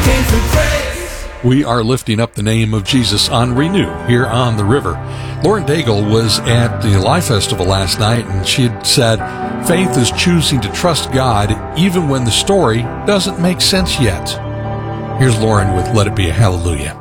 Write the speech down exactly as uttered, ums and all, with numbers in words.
came through grace. We are lifting up the name of Jesus on Renew here on the river. Lauren Daigle was at the Life Festival last night, and she had said, faith is choosing to trust God even when the story doesn't make sense yet. Here's Lauren with Let It Be a Hallelujah.